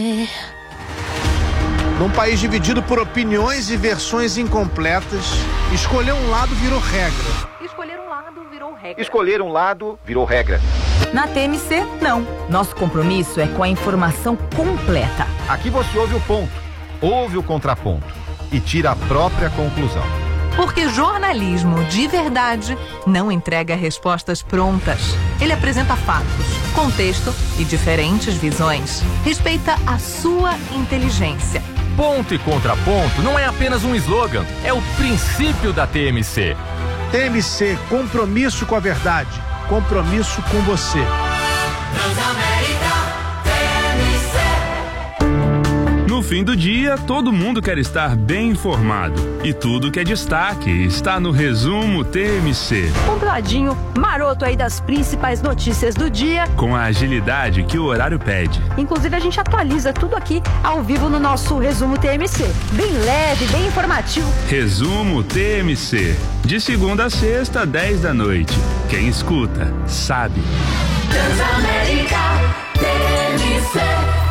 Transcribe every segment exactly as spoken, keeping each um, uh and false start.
Num país dividido por opiniões e versões incompletas, escolher um lado virou regra. Escolher um lado virou regra. Escolher um lado virou regra. Na T M C, não. Nosso compromisso é com a informação completa. Aqui você ouve o ponto, ouve o contraponto e tira a própria conclusão. Porque jornalismo de verdade não entrega respostas prontas. Ele apresenta fatos, contexto e diferentes visões. Respeita a sua inteligência. Ponto e contraponto não é apenas um slogan, é o princípio da T M C. T M C, compromisso com a verdade, compromisso com você. Transamérica, T M C. No fim do dia, todo mundo quer estar bem informado. E tudo que é destaque está no Resumo T M C. Compladinho, maroto aí das principais notícias do dia. Com a agilidade que o horário pede. Inclusive a gente atualiza tudo aqui ao vivo no nosso Resumo T M C. Bem leve, bem informativo. Resumo T M C. De segunda a sexta, dez da noite. Quem escuta, sabe. Transamérica, T M C.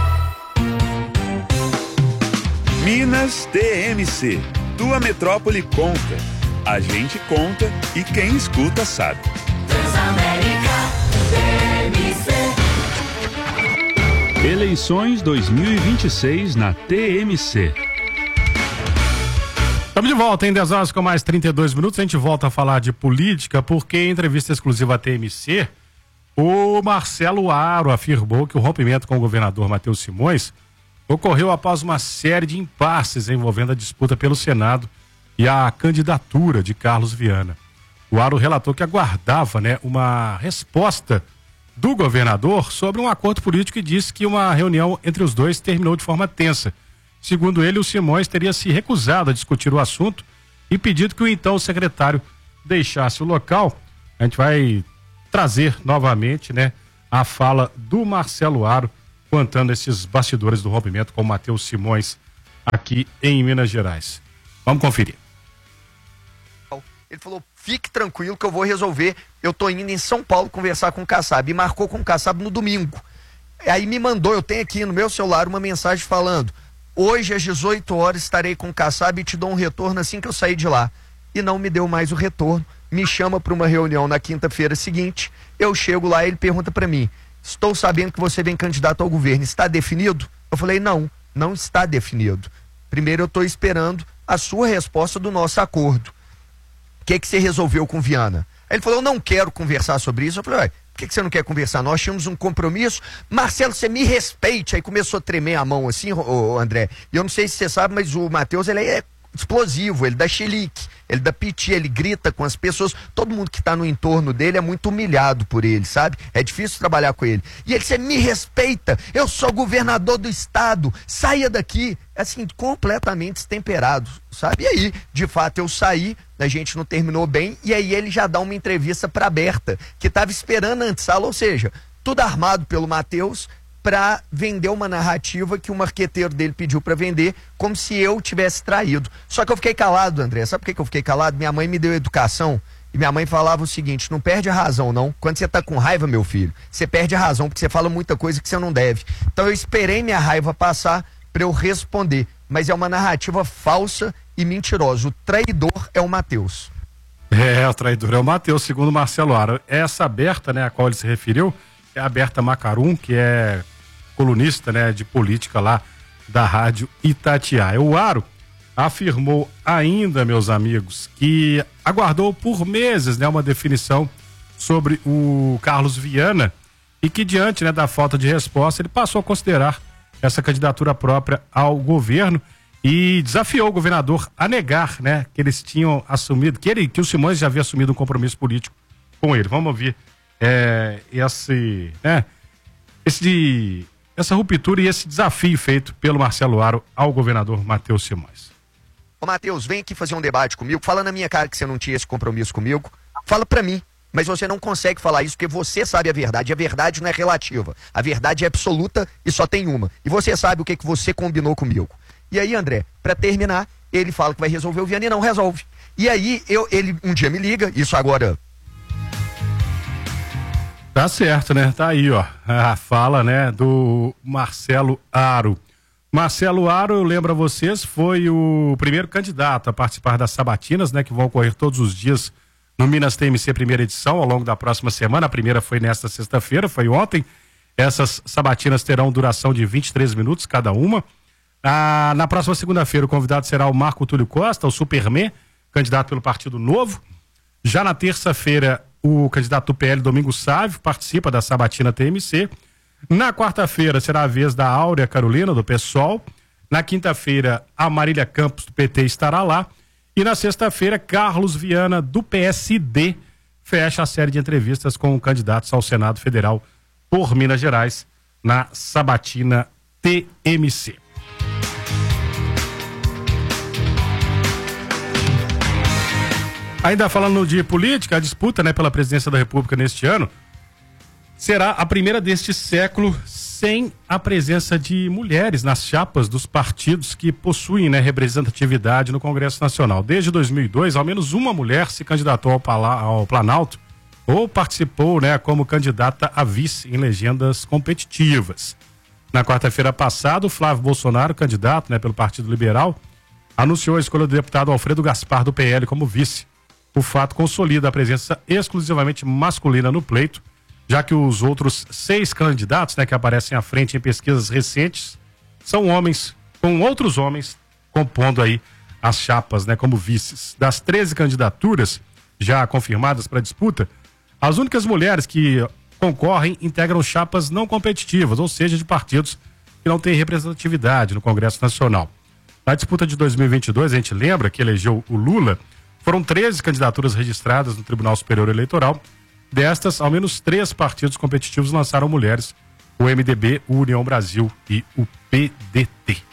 Minas T M C. Tua metrópole conta. A gente conta e quem escuta sabe. Transamérica, T M C. Eleições dois mil e vinte e seis na T M C. Estamos de volta, em dez horas com mais trinta e dois minutos. A gente volta a falar de política, porque em entrevista exclusiva à T M C, o Marcelo Aro afirmou que o rompimento com o governador Matheus Simões ocorreu após uma série de impasses envolvendo a disputa pelo Senado e a candidatura de Carlos Viana. O Aro relatou que aguardava, né, uma resposta do governador sobre um acordo político e disse que uma reunião entre os dois terminou de forma tensa. Segundo ele, o Simões teria se recusado a discutir o assunto e pedido que o então secretário deixasse o local. A gente vai trazer novamente, né, a fala do Marcelo Aro contando esses bastidores do rompimento com o Matheus Simões aqui em Minas Gerais. Vamos conferir. Ele falou, fique tranquilo que eu vou resolver. Eu tô indo em São Paulo conversar com o Kassab. E marcou com o Kassab no domingo. Aí me mandou, eu tenho aqui no meu celular uma mensagem falando, hoje às dezoito horas estarei com o Kassab e te dou um retorno assim que eu sair de lá. E não me deu mais o retorno. Me chama para uma reunião na quinta-feira seguinte. Eu chego lá e ele pergunta para mim, estou sabendo que você vem candidato ao governo, está definido? Eu falei, não, não está definido. Primeiro eu estou esperando a sua resposta do nosso acordo. O que que você resolveu com Viana? Aí ele falou, eu não quero conversar sobre isso. Eu falei, ué, por que que você não quer conversar? Nós tínhamos um compromisso. Marcelo, você me respeite. Aí começou a tremer a mão assim, ô, ô, André. E eu não sei se você sabe, mas o Matheus, ele é explosivo, ele dá chilique, ele dá piti, ele grita com as pessoas, todo mundo que tá no entorno dele é muito humilhado por ele, sabe? É difícil trabalhar com ele. E ele, você me respeita, eu sou governador do estado, saia daqui. Assim, completamente destemperado, sabe? E aí, de fato, eu saí, a gente não terminou bem, e aí ele já dá uma entrevista pra Berta, que tava esperando a antessala, ou seja, tudo armado pelo Matheus, para vender uma narrativa que o marqueteiro dele pediu para vender, como se eu tivesse traído. Só que eu fiquei calado, André. Sabe por que que eu fiquei calado? Minha mãe me deu educação e minha mãe falava o seguinte, não perde a razão, não. Quando você tá com raiva, meu filho, você perde a razão, porque você fala muita coisa que você não deve. Então eu esperei minha raiva passar para eu responder. Mas é uma narrativa falsa e mentirosa. O traidor é o Matheus. É, o traidor é o Matheus, segundo o Marcelo Aro. Essa Berta, né, a qual ele se referiu, é a Berta Macarum, que é colunista, né, de política lá da Rádio Itatiaia. O Aro afirmou ainda, meus amigos, que aguardou por meses, né, uma definição sobre o Carlos Viana e que diante, né, da falta de resposta ele passou a considerar essa candidatura própria ao governo e desafiou o governador a negar, né, que eles tinham assumido, que ele, que o Simões já havia assumido um compromisso político com ele. Vamos ouvir É, esse, né, esse de, essa ruptura e esse desafio feito pelo Marcelo Aro ao governador Matheus Simões. Ô Matheus, vem aqui fazer um debate comigo, fala na minha cara que você não tinha esse compromisso comigo, fala pra mim, mas você não consegue falar isso porque você sabe a verdade, a verdade não é relativa, a verdade é absoluta e só tem uma, e você sabe o que que você combinou comigo. E aí, André, pra terminar, ele fala que vai resolver o Viana e não resolve. E aí, eu, ele um dia me liga, isso agora... Tá certo, né? Tá aí, ó, a fala, né, do Marcelo Aro. Marcelo Aro, eu lembro a vocês, foi o primeiro candidato a participar das sabatinas, né, que vão ocorrer todos os dias no Minas T M C primeira edição, ao longo da próxima semana. A primeira foi nesta sexta-feira, foi ontem. Essas sabatinas terão duração de vinte e três minutos cada uma. Ah, na próxima segunda-feira o convidado será o Marco Túlio Costa, o Superman, candidato pelo Partido Novo. Já na terça-feira, o candidato do P L, Domingos Sávio, participa da sabatina T M C. Na quarta-feira será a vez da Áurea Carolina, do PSOL. Na quinta-feira, a Marília Campos, do P T, estará lá. E na sexta-feira, Carlos Viana, do P S D, fecha a série de entrevistas com candidatos ao Senado Federal por Minas Gerais, na sabatina T M C. Ainda falando de política, a disputa, né, pela presidência da República neste ano será a primeira deste século sem a presença de mulheres nas chapas dos partidos que possuem, né, representatividade no Congresso Nacional. Desde dois mil e dois, ao menos uma mulher se candidatou ao, Pala- ao Planalto ou participou, né, como candidata a vice em legendas competitivas. Na quarta-feira passada, o Flávio Bolsonaro, candidato, né, pelo Partido Liberal, anunciou a escolha do deputado Alfredo Gaspar, do P L, como vice. O fato consolida a presença exclusivamente masculina no pleito, já que os outros seis candidatos, né, que aparecem à frente em pesquisas recentes são homens, com outros homens compondo aí as chapas, né, como vices. Das treze candidaturas já confirmadas para a disputa, as únicas mulheres que concorrem integram chapas não competitivas, ou seja, de partidos que não têm representatividade no Congresso Nacional. Na disputa de dois mil e vinte e dois, a gente lembra que elegeu o Lula, foram treze candidaturas registradas no Tribunal Superior Eleitoral. Destas, ao menos três partidos competitivos lançaram mulheres: o M D B, o União Brasil e o P D T.